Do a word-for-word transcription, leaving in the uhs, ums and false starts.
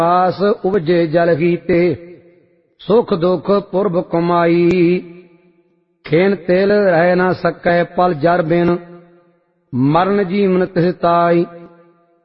ਆਸ ਉਪਜੇ ਜਲ ਹੀਤੇ ਸੁਖ ਦੁਖ ਪੁਰਬ ਕਮਾਈ। ਖੇਨ ਤਿਲ ਰਹਿ ਨਾ ਸਕੈ ਪਲ ਜਰ ਬਿਨ ਮਰਨ ਜੀਵਨ ਤਿਸ ਤਾਈ।